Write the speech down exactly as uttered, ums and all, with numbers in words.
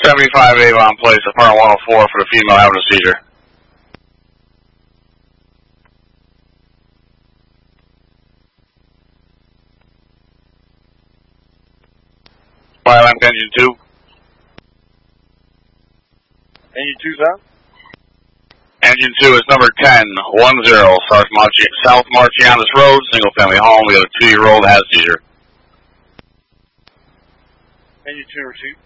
seventy-five Avon Place, apartment one oh four for the female having a seizure. Fire engine two. Engine two, sir? Engine two is number ten one zero, South, Marci South Marcianis Road, single family home. We have a two year old that has a seizure. Engine two, receipt.